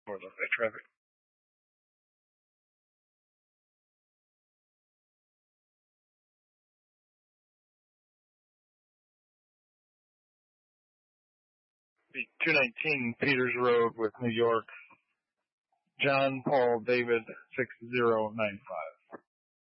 Looks like traffic. The 219 Peters Road with New York. John Paul David 6095.